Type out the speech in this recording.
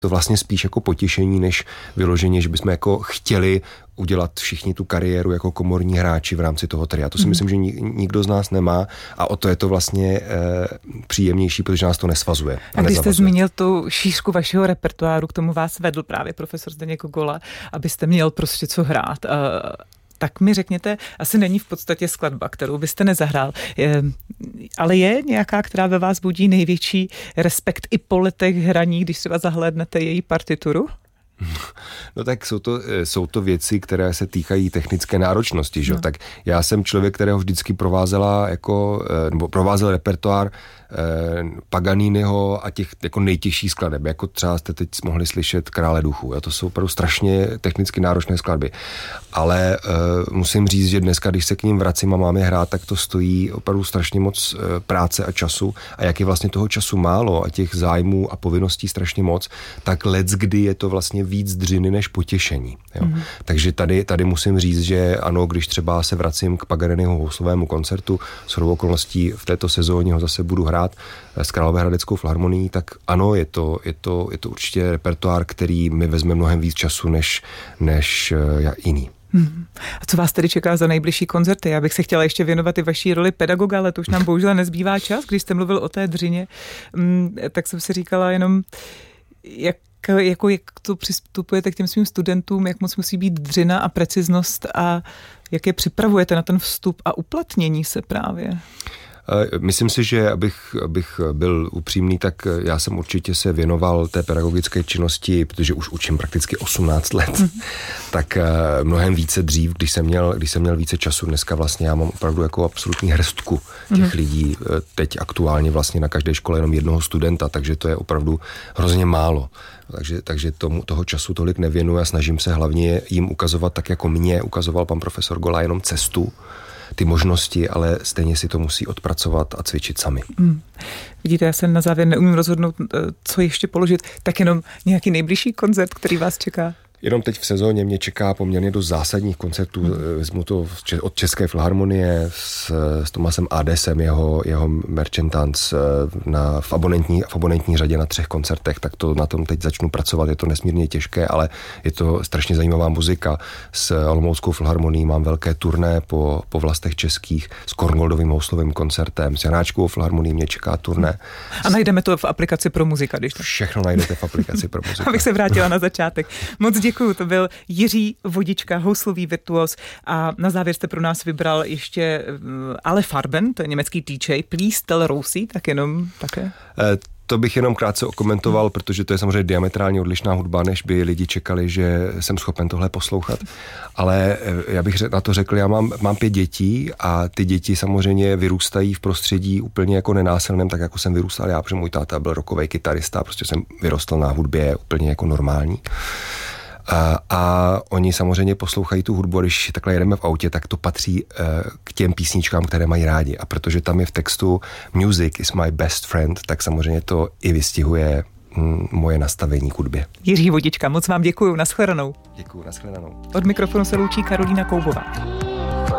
to vlastně spíš jako potěšení, než vyloženě, že bychom jako chtěli udělat všichni tu kariéru jako komorní hráči v rámci toho tria. To si myslím, že nikdo z nás nemá a o to je to vlastně příjemnější, protože nás to nesvazuje. A když jste zmínil tu šířku vašeho repertoáru, k tomu vás vedl právě profesor Zdeněk Gola, abyste měl prostě co hrát. Tak mi řekněte, asi není v podstatě skladba, kterou byste nezahrál, ale je nějaká, která ve vás budí největší respekt i po letech hraní, když třeba zahlédnete její partituru? No tak jsou to věci, které se týkají technické náročnosti, že? No. Tak já jsem člověk, kterého vždycky provázel repertoár Paganiniho a těch jako nejtěžších skladeb, jako třeba jste teď mohli slyšet Krále duchů. To jsou opravdu strašně technicky náročné skladby. Ale musím říct, že dneska, když se k ním vracím a mám je hrát, tak to stojí opravdu strašně moc práce a času. A jak je vlastně toho času málo a těch zájmů a povinností strašně moc, tak leckdy je to vlastně víc dřiny než potěšení. Jo. Takže tady musím říct, že ano, když třeba se vracím k Paganiniho houslovému koncertu, shodou okolností v této sezóně ho zase budu hrát s Královéhradeckou filharmonií, tak ano, je to určitě repertoár, který mi vezme mnohem víc času než jiný. A co vás tedy čeká za nejbližší koncerty? Já bych se chtěla ještě věnovat i vaší roli pedagoga, ale to už nám bohužel nezbývá čas. Když jste mluvil o té dřině, tak jsem si říkala jenom, jak to přistupujete k těm svým studentům, jak moc musí být dřina a preciznost a jak je připravujete na ten vstup a uplatnění se právě? Myslím si, že abych byl upřímný, tak já jsem určitě se věnoval té pedagogické činnosti, protože už učím prakticky 18 let, tak mnohem více dřív, když jsem měl více času. Dneska vlastně já mám opravdu jako absolutní hrstku těch lidí. Teď aktuálně vlastně na každé škole jenom jednoho studenta, takže to je opravdu hrozně málo. Takže toho času tolik nevěnuji a snažím se hlavně jim ukazovat, tak jako mě ukazoval pan profesor Gola, jenom cestu, ty možnosti, ale stejně si to musí odpracovat a cvičit sami. Vidíte, já se na závěr neumím rozhodnout, co ještě položit, tak jenom nějaký nejbližší koncert, který vás čeká? Jenom teď v sezóně mě čeká poměrně dost zásadních koncertů. Vezmu to od České filharmonie s Tomasem Adesem, jeho Merchantants v abonentní řadě na 3 koncertech, tak to na tom teď začnu pracovat. Je to nesmírně těžké, ale je to strašně zajímavá muzika. S Olomouckou filharmonií mám velké turné po vlastech českých, s Korngoldovým houslovým koncertem, s Janáčkovou filharmonií mě čeká turné. A najdeme to v aplikaci Pro muzika, když to... Všechno najdete v aplikaci Pro muzika. Abych se vrátila na začátek. Moc děkuju, to byl Jiří Vodička, houslový virtuos a na závěr jste pro nás vybral ještě Ale Farben, to je německý DJ, Please Tell Rosie, tak jenom také. To bych jenom krátce okomentoval, protože to je samozřejmě diametrálně odlišná hudba, než by lidi čekali, že jsem schopen tohle poslouchat. Ale já bych na to řekl, já mám 5 dětí a ty děti samozřejmě vyrůstají v prostředí úplně jako nenásilném, tak jako jsem vyrůstal já, protože můj táta byl rockový kytarista, prostě jsem vyrostl na hudbě úplně jako normální. A oni samozřejmě poslouchají tu hudbu, když takhle jedeme v autě, tak to patří k těm písničkám, které mají rádi. A protože tam je v textu Music is my best friend, tak samozřejmě to i vystihuje moje nastavení k hudbě. Jiří Vodička, moc vám děkuju, nashledanou. Děkuju, nashledanou. Od mikrofonu se loučí Karolína Koubová.